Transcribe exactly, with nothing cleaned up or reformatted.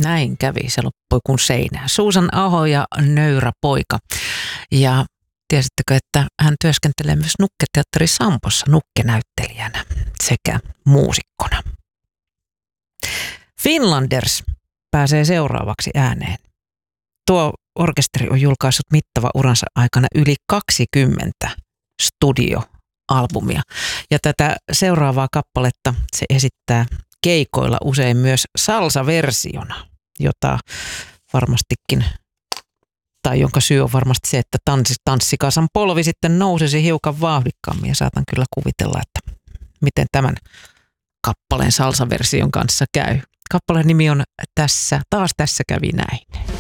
Näin kävi, se loppui kuin seinään. Susan Aho ja Nöyrä poika. Ja tiesittekö, että hän työskentelee myös Nukketeatteri Sampossa nukkenäyttelijänä sekä muusikkona. Finlanders pääsee seuraavaksi ääneen. Tuo orkesteri on julkaissut mittava uransa aikana yli kaksikymmentä studioalbumia. Ja tätä seuraavaa kappaletta se esittää keikoilla usein myös salsa-versiona, jota varmastikin, tai jonka syy on varmasti se, että tanssi, tanssikasan polvi sitten nousisi hiukan vauhdikkaammin. Ja saatan kyllä kuvitella, että miten tämän kappaleen salsa-version kanssa käy. Kappaleen nimi on tässä, taas tässä kävi näin.